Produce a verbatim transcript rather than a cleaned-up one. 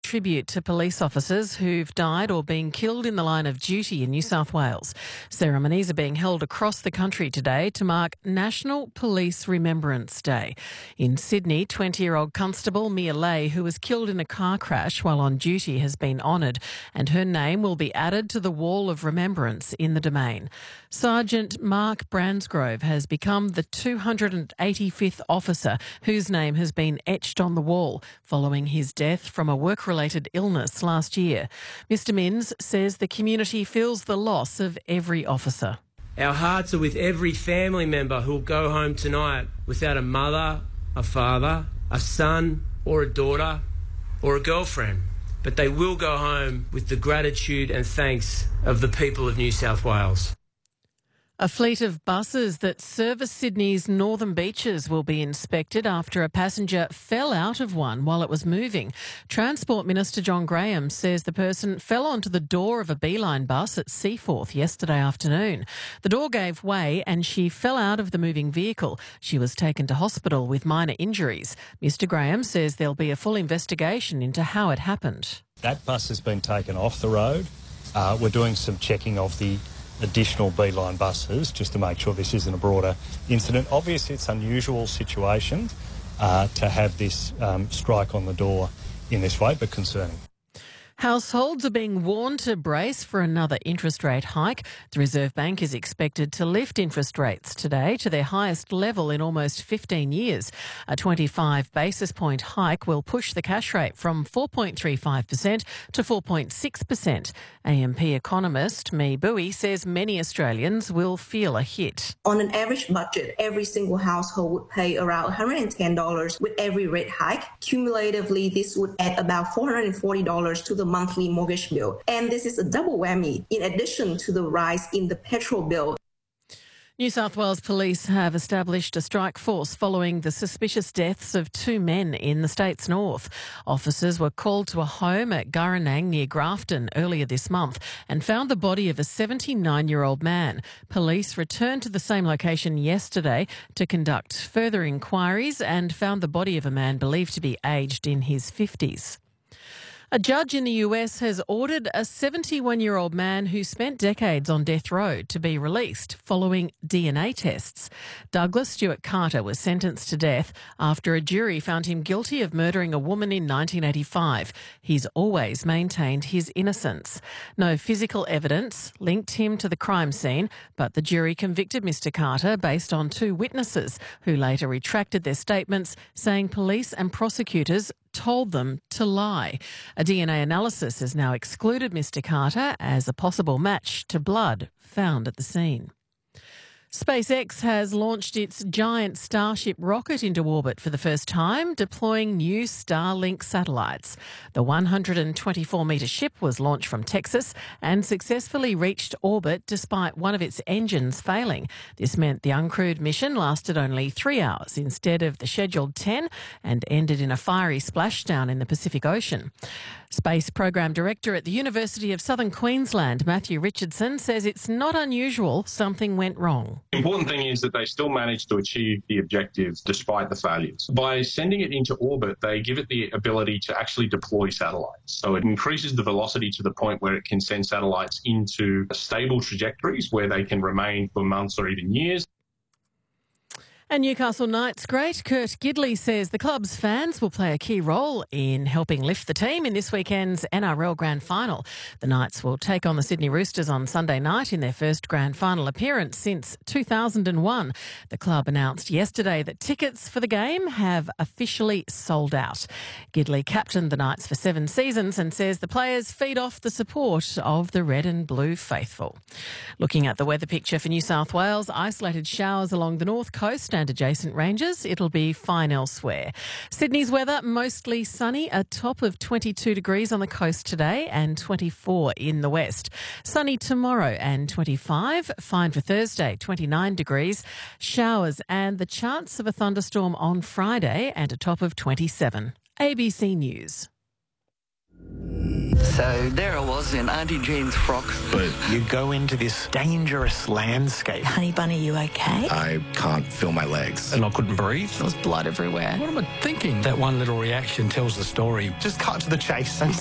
tribute to police officers who've died or been killed in the line of duty in New South Wales. Ceremonies are being held across the country today to mark National Police Remembrance Day. In Sydney, twenty-year-old Constable Mia Lay, who was killed in a car crash while on duty, has been honoured, and her name will be added to the wall of remembrance in the Domain. Sergeant Mark Bransgrove has become the two hundred eighty-fifth officer whose name has been etched on the wall following his death from a work-related illness last year. Mister Minns says the community feels the loss of every officer. Our hearts are with every family member who will go home tonight without a mother, a father, a son or a daughter or a girlfriend. But they will go home with the gratitude and thanks of the people of New South Wales. A fleet of buses that service Sydney's northern beaches will be inspected after a passenger fell out of one while it was moving. Transport Minister John Graham says the person fell onto the door of a Beeline bus at Seaforth yesterday afternoon. The door gave way and she fell out of the moving vehicle. She was taken to hospital with minor injuries. Mister Graham says there'll be a full investigation into how it happened. That bus has been taken off the road. Uh, we're doing some checking of the additional Beeline buses just to make sure this isn't a broader incident. Obviously, it's an unusual situation uh, to have this um, strike on the door in this way, but concerning. Households are being warned to brace for another interest rate hike. The Reserve Bank is expected to lift interest rates today to their highest level in almost fifteen years. A twenty-five basis point hike will push the cash rate from four point three five percent to four point six percent. A M P economist Mee Bui says many Australians will feel a hit. On an average budget, every single household would pay around one hundred ten dollars with every rate hike. Cumulatively, this would add about four hundred forty dollars to the monthly mortgage bill. And this is a double whammy in addition to the rise in the petrol bill. New South Wales Police have established a strike force following the suspicious deaths of two men in the state's north. Officers were called to a home at Guranang near Grafton earlier this month and found the body of a seventy-nine-year-old man. Police returned to the same location yesterday to conduct further inquiries and found the body of a man believed to be aged in his fifties. A judge in the U S has ordered a seventy-one-year-old man who spent decades on death row to be released following D N A tests. Douglas Stewart Carter was sentenced to death after a jury found him guilty of murdering a woman in nineteen eighty-five. He's always maintained his innocence. No physical evidence linked him to the crime scene, but the jury convicted Mister Carter based on two witnesses who later retracted their statements, saying police and prosecutors told them to lie. A D N A analysis has now excluded Mister Carter as a possible match to blood found at the scene. SpaceX has launched its giant Starship rocket into orbit for the first time, deploying new Starlink satellites. The one hundred twenty-four metre ship was launched from Texas and successfully reached orbit despite one of its engines failing. This meant the uncrewed mission lasted only three hours instead of the scheduled ten and ended in a fiery splashdown in the Pacific Ocean. Space Program Director at the University of Southern Queensland, Matthew Richardson, says it's not unusual something went wrong. The important thing is that they still managed to achieve the objectives despite the failures. By sending it into orbit, they give it the ability to actually deploy satellites. So it increases the velocity to the point where it can send satellites into stable trajectories where they can remain for months or even years. And Newcastle Knights great Kurt Gidley says the club's fans will play a key role in helping lift the team in this weekend's N R L Grand Final. The Knights will take on the Sydney Roosters on Sunday night in their first Grand Final appearance since two thousand one. The club announced yesterday that tickets for the game have officially sold out. Gidley captained the Knights for seven seasons and says the players feed off the support of the red and blue faithful. Looking at the weather picture for New South Wales, isolated showers along the north coast and adjacent ranges. It'll be fine elsewhere. Sydney's weather, mostly sunny, a top of twenty-two degrees on the coast today and twenty-four in the west. Sunny tomorrow and twenty-five. Fine for Thursday, twenty-nine degrees. Showers and the chance of a thunderstorm on Friday and a top of twenty-seven. A B C News. So there I was in Auntie Jean's frock. But you go into this dangerous landscape. Honey bunny, you okay? I can't feel my legs. And I couldn't breathe. There was blood everywhere. What am I thinking? That one little reaction tells the story. Just cut to the chase.